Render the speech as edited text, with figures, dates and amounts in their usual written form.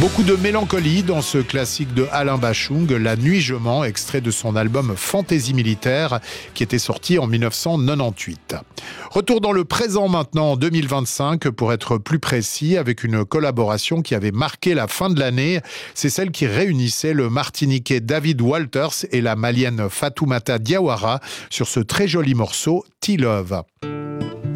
Beaucoup de mélancolie dans ce classique de Alain Bachung, La Nuit je mens, extrait de son album Fantaisie militaire qui était sorti en 1998. Retour dans le présent maintenant, en 2025, pour être plus précis, avec une collaboration qui avait marqué la fin de l'année. C'est celle qui réunissait le Martiniquais David Walters et la Malienne Fatoumata Diawara sur ce très joli morceau T-Love.